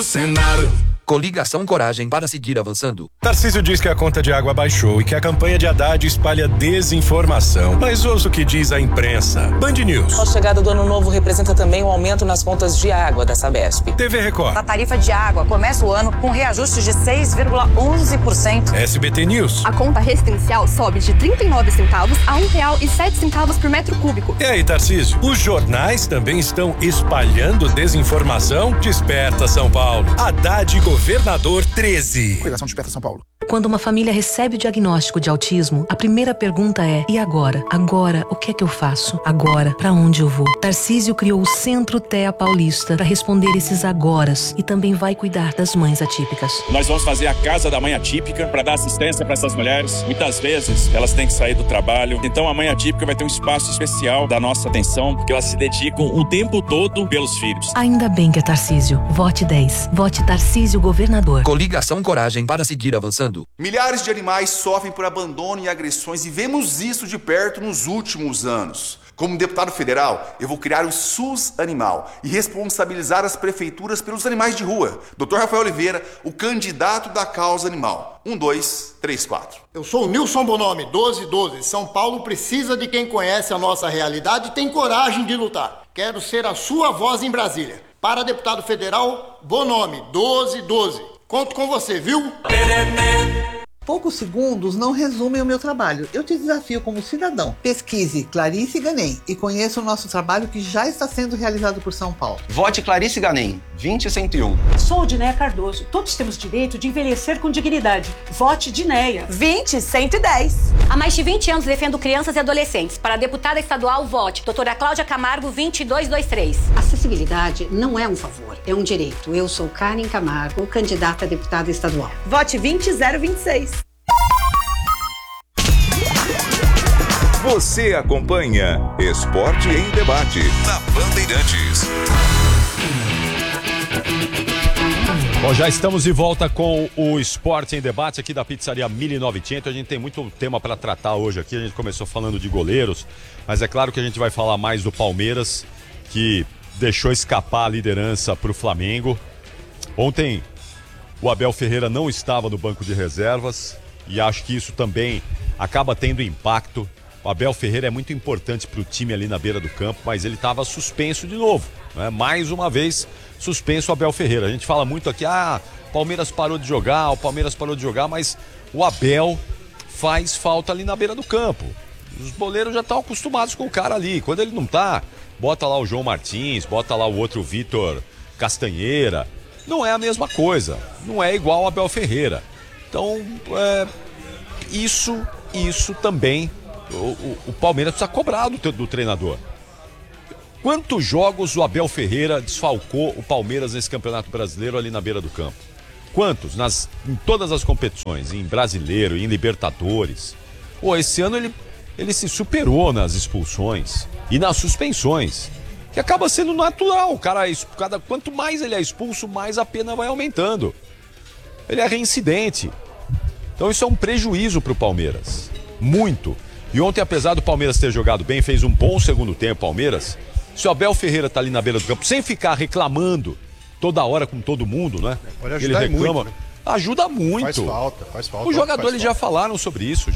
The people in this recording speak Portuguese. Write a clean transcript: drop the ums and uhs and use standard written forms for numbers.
Senado. Coligação Coragem para seguir avançando. Tarcísio diz que a conta de água baixou e que a campanha de Haddad espalha desinformação. Mas ouça o que diz a imprensa. Band News. A chegada do ano novo representa também um aumento nas contas de água da Sabesp. TV Record. A tarifa de água começa o ano com reajuste de 6,11%. SBT News. A conta residencial sobe de 39 centavos a R$1,07 por metro cúbico. E aí, Tarcísio? Os jornais também estão espalhando desinformação? Desperta, São Paulo. Haddad Governador 13. Coligação Desperta São Paulo. Quando uma família recebe o diagnóstico de autismo, a primeira pergunta é: e agora? Agora, o que é que eu faço? Agora, pra onde eu vou? Tarcísio criou o Centro TEA Paulista para responder esses agoras e também vai cuidar das mães atípicas. Nós vamos fazer a Casa da Mãe Atípica para dar assistência para essas mulheres. Muitas vezes elas têm que sair do trabalho. Então a Mãe Atípica vai ter um espaço especial da nossa atenção, porque elas se dedicam o tempo todo pelos filhos. Ainda bem que é Tarcísio. Vote 10. Vote Tarcísio Governador. Coligação Coragem para seguir avançando. Milhares de animais sofrem por abandono e agressões e vemos isso de perto nos últimos anos. Como deputado federal, eu vou criar o SUS Animal e responsabilizar as prefeituras pelos animais de rua. Dr. Rafael Oliveira, o candidato da causa animal. 1, 2, 3, 4. Eu sou o Nilson Bonomi, 1212. São Paulo precisa de quem conhece a nossa realidade e tem coragem de lutar. Quero ser a sua voz em Brasília. Para deputado federal, Bonomi, 1212. Conto com você, viu? Poucos segundos não resumem o meu trabalho. Eu te desafio como cidadão. Pesquise Clarice Ganem e conheça o nosso trabalho que já está sendo realizado por São Paulo. Vote Clarice Ganem, 20101. Sou Dinéia Cardoso. Todos temos direito de envelhecer com dignidade. Vote Dinéia. 20110. Há mais de 20 anos defendo crianças e adolescentes. Para deputada estadual, vote doutora Cláudia Camargo, 2223. Acessibilidade não é um favor, é um direito. Eu sou Karen Camargo, candidata a deputada estadual. Vote 20026. Você acompanha Esporte em Debate na Bandeirantes. Bom, já estamos de volta com o Esporte em Debate aqui da Pizzaria 1900. A gente tem muito tema para tratar hoje aqui. A gente começou falando de goleiros, mas é claro que a gente vai falar mais do Palmeiras, que deixou escapar a liderança para o Flamengo. Ontem o Abel Ferreira não estava no banco de reservas e acho que isso também acaba tendo impacto. O Abel Ferreira é muito importante para o time ali na beira do campo, mas ele estava suspenso de novo, né? Mais uma vez suspenso o Abel Ferreira. A gente fala muito aqui, o Palmeiras parou de jogar, mas o Abel faz falta ali na beira do campo. Os boleiros já estão acostumados com o cara ali. Quando ele não tá, bota lá o João Martins, bota lá o outro Vitor Castanheira. Não é a mesma coisa, não é igual o Abel Ferreira. Então, isso também... O Palmeiras precisa cobrar do treinador. Quantos jogos o Abel Ferreira desfalcou o Palmeiras nesse Campeonato Brasileiro ali na beira do campo? Quantos? Em todas as competições, em Brasileiro, em Libertadores. Esse ano ele se superou nas expulsões e nas suspensões, que acaba sendo natural. Quanto mais ele é expulso, mais a pena vai aumentando. Ele é reincidente. Então isso é um prejuízo para o Palmeiras. Muito. E ontem, apesar do Palmeiras ter jogado bem, fez um bom segundo tempo, Palmeiras. Se o Abel Ferreira tá ali na beira do campo, sem ficar reclamando toda hora com todo mundo, né? Pode ajudar. Ele reclama, muito, né? Ajuda muito. Faz falta. Os jogadores já falaram sobre isso.